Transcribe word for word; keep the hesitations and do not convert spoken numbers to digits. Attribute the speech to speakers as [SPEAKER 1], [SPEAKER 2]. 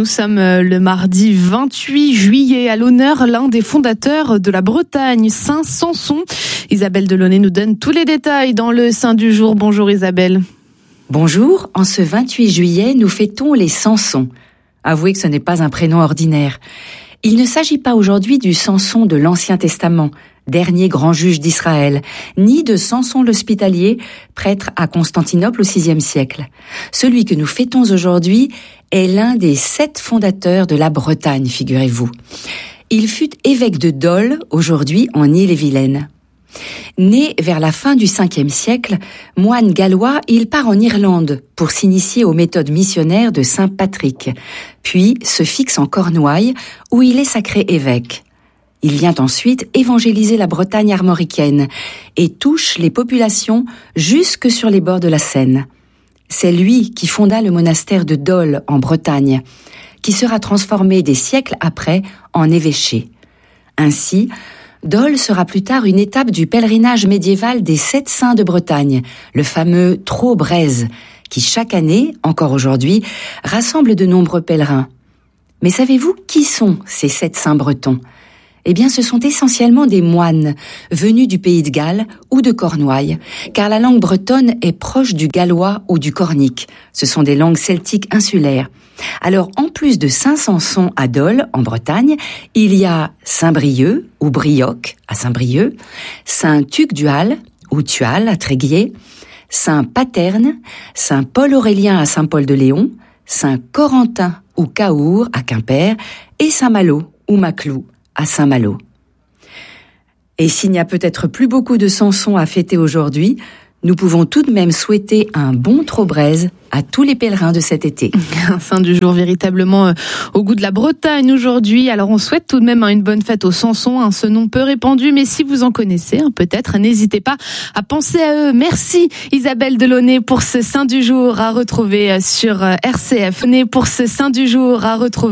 [SPEAKER 1] Nous sommes le mardi vingt-huit juillet. À l'honneur, l'un des fondateurs de la Bretagne, Saint Samson. Isabelle Delaunay nous donne tous les détails dans le Saint du jour. Bonjour Isabelle.
[SPEAKER 2] Bonjour, en ce vingt-huit juillet, nous fêtons les Samsons. Avouez que ce n'est pas un prénom ordinaire. Il ne s'agit pas aujourd'hui du Samson de l'Ancien Testament, dernier grand juge d'Israël, ni de Samson l'Hospitalier, prêtre à Constantinople au sixième siècle. Celui que nous fêtons aujourd'hui est l'un des sept fondateurs de la Bretagne, figurez-vous. Il fut évêque de Dol, aujourd'hui en Ille-et-Vilaine. Né vers la fin du cinquième siècle, moine gallois, il part en Irlande pour s'initier aux méthodes missionnaires de saint Patrick, puis se fixe en Cornouailles où il est sacré évêque. Il vient ensuite évangéliser la Bretagne armoricaine et touche les populations jusque sur les bords de la Seine. C'est lui qui fonda le monastère de Dol en Bretagne, qui sera transformé des siècles après en évêché. Ainsi, Dol sera plus tard une étape du pèlerinage médiéval des sept saints de Bretagne, le fameux Trot-Brèze, qui chaque année, encore aujourd'hui, rassemble de nombreux pèlerins. Mais savez-vous qui sont ces sept saints bretons ? Eh bien, ce sont essentiellement des moines, venus du pays de Galles ou de Cornouailles, car la langue bretonne est proche du gallois ou du cornique. Ce sont des langues celtiques insulaires. Alors, en plus de Saint Samson à Dol, en Bretagne, il y a Saint-Brieuc ou Brioc à Saint-Brieuc, Saint-Tuc-Dual ou Tual à Tréguier, Saint-Paterne, Saint-Paul-Aurélien à Saint-Paul-de-Léon, Saint-Corentin ou Caour à Quimper et Saint-Malo ou Maclou à Saint-Malo. Et s'il n'y a peut-être plus beaucoup de Samson à fêter aujourd'hui, nous pouvons tout de même souhaiter un bon Trot-Brèze à tous les pèlerins de cet été.
[SPEAKER 1] Un saint du jour véritablement euh, au goût de la Bretagne aujourd'hui. Alors on souhaite tout de même hein, une bonne fête aux Samsons, hein, ce nom peu répandu, mais si vous en connaissez hein, peut-être, n'hésitez pas à penser à eux. Merci Isabelle Delaunay pour ce saint du jour à retrouver sur R C F. Pour ce saint du jour à retrouver